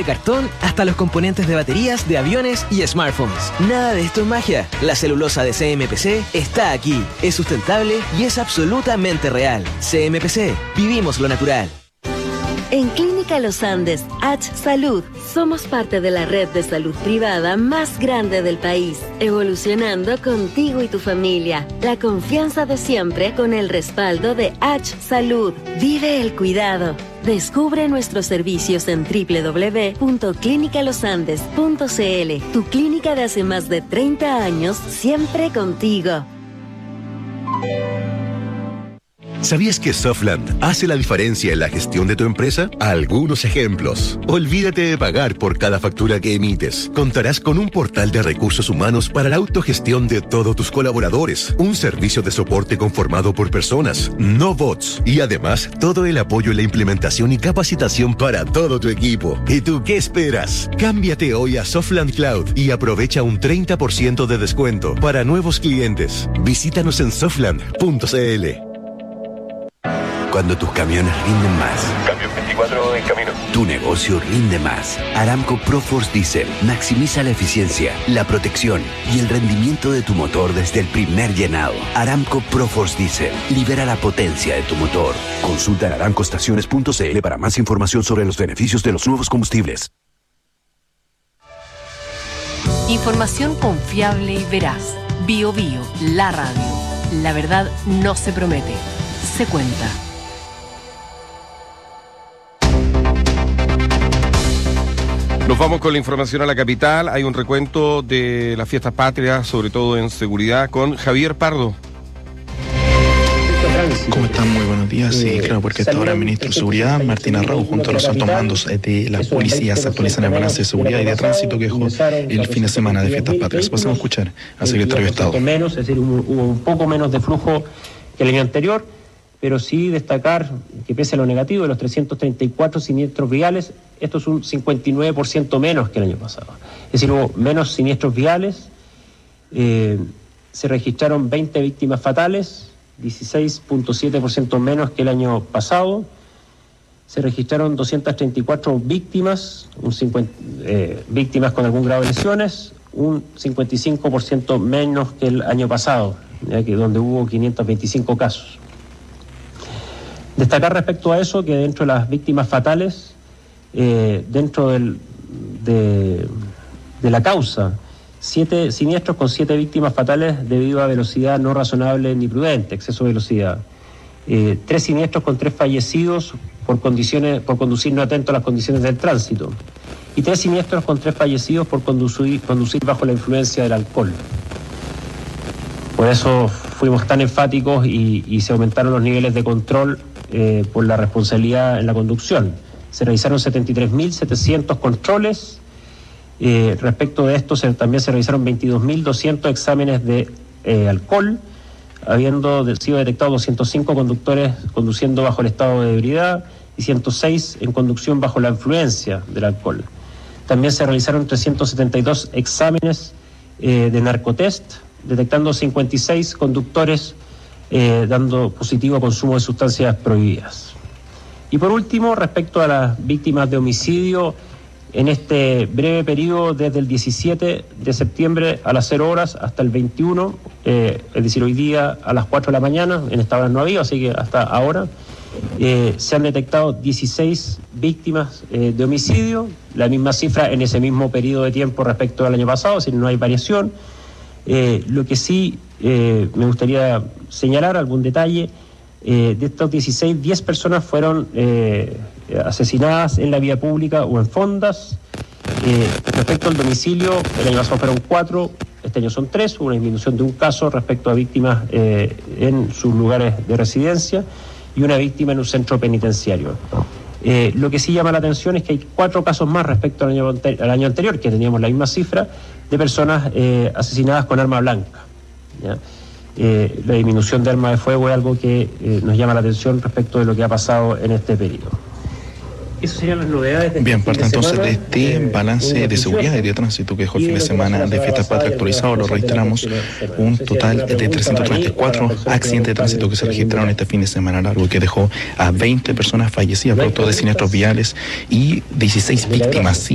cartón hasta los componentes de baterías de aviones y smartphones. Nada de esto es magia. La celulosa de CMPC está aquí. Es sustentable y es absolutamente real. CMPC. Vivimos lo natural. En Clínica Los Andes, H Salud, somos parte de la red de salud privada más grande del país, evolucionando contigo y tu familia. La confianza de siempre con el respaldo de H Salud. Vive el cuidado. Descubre nuestros servicios en www.clinicalosandes.cl. Tu clínica de hace más de 30 años, siempre contigo. ¿Sabías que Softland hace la diferencia en la gestión de tu empresa? Algunos ejemplos. Olvídate de pagar por cada factura que emites. Contarás con un portal de recursos humanos para la autogestión de todos tus colaboradores. Un servicio de soporte conformado por personas, no bots. Y además, todo el apoyo en la implementación y capacitación para todo tu equipo. ¿Y tú qué esperas? Cámbiate hoy a Softland Cloud y aprovecha un 30% de descuento para nuevos clientes. Visítanos en softland.cl. Cuando tus camiones rinden más. Camión 24 en camino. Tu negocio rinde más. Aramco ProForce Diesel maximiza la eficiencia, la protección y el rendimiento de tu motor desde el primer llenado. Aramco ProForce Diesel libera la potencia de tu motor. Consulta en aramcoestaciones.cl para más información sobre los beneficios de los nuevos combustibles. Información confiable y veraz. Bio Bio, la radio. La verdad no se promete, se cuenta. Nos vamos con la información a la capital. Hay un recuento de las fiestas patrias, sobre todo en seguridad, con Javier Pardo. ¿Cómo están? Muy buenos días. Sí, claro, porque hasta ahora el ministro de Seguridad, Martín Arrau, junto a los altos mandos de las policías, actualizan el balance de seguridad y de tránsito que dejó el fin de semana de fiestas patrias. Pasamos a escuchar al secretario de Estado. Menos, es decir, hubo un poco menos de flujo que el año anterior, pero sí destacar que pese a lo negativo de los 334 siniestros viales, esto es un 59% menos que el año pasado. Es decir, hubo menos siniestros viales, se registraron 20 víctimas fatales, 16.7% menos que el año pasado, se registraron 234 víctimas, víctimas con algún grado de lesiones, un 55% menos que el año pasado, donde hubo 525 casos. Destacar respecto a eso que dentro de las víctimas fatales, dentro de la causa, 7 siniestros con 7 víctimas fatales debido a velocidad no razonable ni prudente, exceso de velocidad. 3 siniestros con 3 fallecidos por conducir no atento a las condiciones del tránsito. Y 3 siniestros con 3 fallecidos por conducir bajo la influencia del alcohol. Por eso fuimos tan enfáticos y se aumentaron los niveles de control por la responsabilidad en la conducción. Se realizaron 73.700 controles. Respecto de esto, también se realizaron 22.200 exámenes de alcohol, habiendo sido detectados 205 conductores conduciendo bajo el estado de ebriedad y 106 en conducción bajo la influencia del alcohol. También se realizaron 372 exámenes de narcotest, detectando 56 conductores dando positivo a consumo de sustancias prohibidas. Y por último, respecto a las víctimas de homicidio, en este breve periodo desde el 17 de septiembre a las 0 horas hasta el 21, es decir, hoy día a las 4 de la mañana, en esta hora no había, así que hasta ahora, se han detectado 16 víctimas de homicidio, la misma cifra en ese mismo periodo de tiempo respecto al año pasado, es decir, no hay variación. Lo que sí me gustaría señalar, algún detalle, de estos 16, 10 personas fueron asesinadas en la vía pública o en fondas. Respecto al domicilio, el año pasado fueron 4, este año son 3, hubo una disminución de un caso respecto a víctimas en sus lugares de residencia y una víctima en un centro penitenciario. Lo que sí llama la atención es que hay 4 casos más respecto al año anterior, que teníamos la misma cifra, de personas asesinadas con arma blanca, ¿ya? La disminución de armas de fuego es algo que nos llama la atención respecto de lo que ha pasado en este periodo. Esas serían las novedades de Bien, parte entonces de este balance de seguridad y de tránsito que dejó el fin de semana de fiestas patrias actualizado. Lo reiteramos, un total de 334 accidentes de tránsito que se registraron este fin de semana largo, que dejó a 20 personas fallecidas producto de siniestros viales y 16 víctimas.